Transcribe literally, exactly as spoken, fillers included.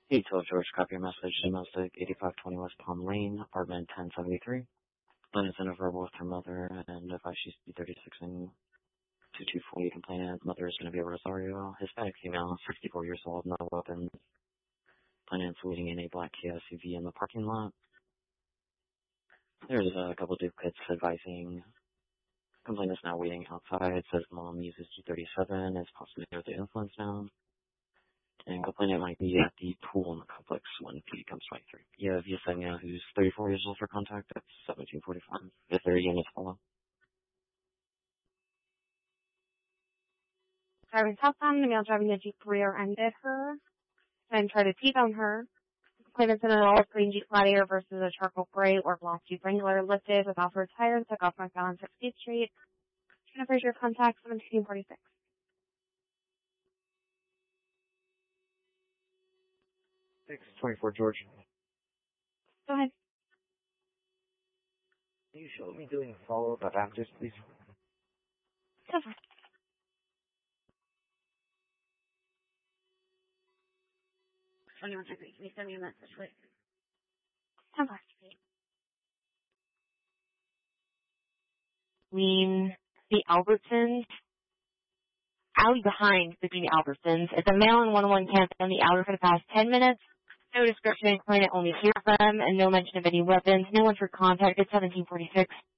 Hey, tell George, copy your message. Domestic, eighty-five twenty West Palm Lane, apartment ten seventy-three. Lynn is in a verbal with her mother, and if I she's B thirty-six and two two forty complainant, mother is going to be a Rosario, Hispanic female, sixty-four years old, no weapons. Complainant's waiting in a black Kia S U V in the parking lot. There's a couple duplicates advising complainant is now waiting outside. It says mom uses G thirty-seven, is possibly under the influence now. And complainant might be at the pool in the complex when P D comes right through. You have Yesenia, who's thirty-four years old for contact at seventeen forty-five. If there are units follow. Driving southbound, the male driving a Jeep rear-ended her and tried to T-bone her. Complainant's in an olive green Jeep Gladiator versus a charcoal gray or black Jeep Wrangler, lifted with off-road tires, took off northbound on sixteenth Street. Jennifer's your contact, seventeen forty-six. six twenty-four George. Go ahead. Can you show me doing a follow-up at Actors, please? Go for it. twenty-one seconds. Can you send me a message, please? ten bucks, please. Between the Albertsons, alley behind between the Albertsons. It's a male in one oh one camp on the outer for the past ten minutes. No description, complainant only hears them, and no mention of any weapons. No one for contact at seventeen forty-six.